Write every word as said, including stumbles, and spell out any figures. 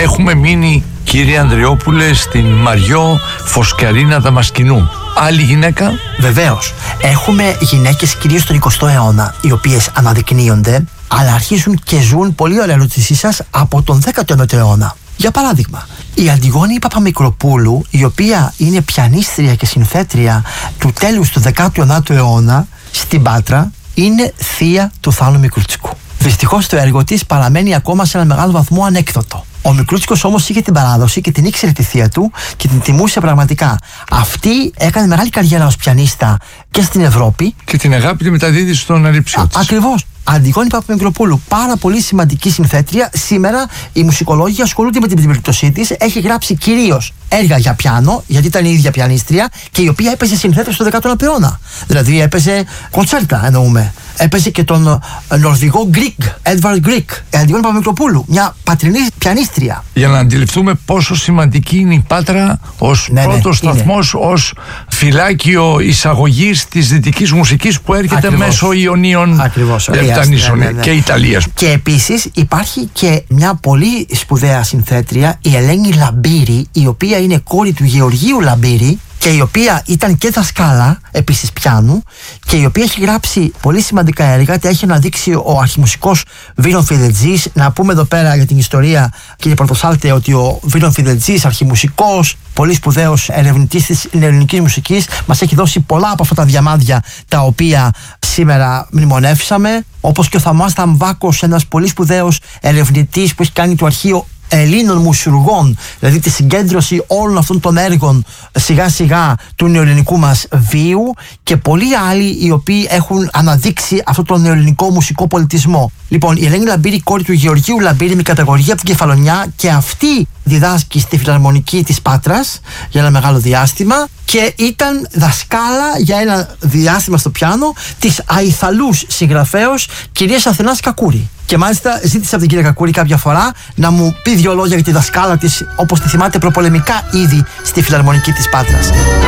έχουμε μείνει, κύριε Ανδριόπουλε, στην Μαριό Φωσκαρίνα Δαμασκηνού. Άλλη γυναίκα? Βεβαίως. Έχουμε γυναίκες κυρίως στον εικοστό αιώνα, οι οποίες αναδεικνύονται, αλλά αρχίζουν και ζουν, πολύ ωραία ερώτησή σας, από τον δέκατο ένατο αιώνα. Για παράδειγμα, η Αντιγόνη Παπαμικροπούλου, η οποία είναι πιανίστρια και συνθέτρια του τέλους του δέκατου ένατου αιώνα στην Πάτρα, είναι θεία του Θάνου Μικρούτσικου. Δυστυχώς το έργο της παραμένει ακόμα σε ένα μεγάλο βαθμό ανέκδοτο. Ο Μικρούτσικος όμως είχε την παράδοση και την ήξερε τη θεία του και την τιμούσε πραγματικά. Αυτή έκανε μεγάλη καριέρα ως πιανίστα και στην Ευρώπη. Και την αγάπη τη μεταδίδει στον αριψιό της. Ακριβώς. Αντιγόνη Παπαμικροπούλου, πάρα πολύ σημαντική συνθέτρια. Σήμερα οι μουσικολόγοι ασχολούνται με την περίπτωσή της. Έχει γράψει κυρίως έργα για πιάνο, γιατί ήταν η ίδια πιανίστρια, και η οποία έπαιζε συνθέτες στο δέκατο ένατο αιώνα. Δηλαδή έπαιζε κοντσέρτα, εννοούμε. Έπαιζε και τον Νορβηγό Γκρικ, Έντβαρντ Γκρικ, Αντιγόνη Παπαμικροπούλου, μια πατρινή πιανίστρια. Για να αντιληφθούμε πόσο σημαντική είναι η Πάτρα ως ναι, πρώτος ναι, σταθμός, ως φυλάκιο εισαγωγής της δυτικής μουσικής που έρχεται Ακριβώς. μέσω Ιωνίων Λεπτανήσων ναι, ναι, ναι. και Ιταλίας. Και επίσης υπάρχει και μια πολύ σπουδαία συνθέτρια, η Ελένη Λαμπύρη, η οποία είναι κόρη του Γεωργίου Λαμπύρη και η οποία ήταν και δασκάλα επίσης πιάνου και η οποία έχει γράψει πολύ σημαντικά έργα. Τα έχει αναδείξει ο αρχιμουσικός Βίρον Φιδετζής. Να πούμε εδώ πέρα για την ιστορία, κύριε Πρωτοσάλτε, ότι ο Βίρον Φιδετζής, αρχιμουσικός, πολύ σπουδαίος ερευνητής της ελληνικής μουσικής, μας έχει δώσει πολλά από αυτά τα διαμάντια τα οποία σήμερα μνημονεύσαμε, όπως και ο Θωμάς Θαμβάκος, ένας πολύ σπουδαίος ερευνητής που έχει κάνει το αρχείο Ελλήνων μουσουργών, δηλαδή τη συγκέντρωση όλων αυτών των έργων σιγά σιγά του νεοελληνικού μας βίου, και πολλοί άλλοι οι οποίοι έχουν αναδείξει αυτόν τον νεοελληνικό μουσικό πολιτισμό. Λοιπόν, η Ελένη Λαμπύρη, κόρη του Γεωργίου Λαμπύρη, με καταγωγή από την Κεφαλονιά, και αυτή διδάσκει στη Φιλαρμονική της Πάτρας για ένα μεγάλο διάστημα και ήταν δασκάλα για ένα διάστημα στο πιάνο της αϊθαλούς συγγραφέως κυρίας Αθηνάς Κακούρη. Και μάλιστα ζήτησα από την κυρία Κακούρη κάποια φορά να μου πει δύο λόγια για τη δασκάλα της, όπως τη θυμάται προπολεμικά ήδη στη Φιλαρμονική της Πάτρας.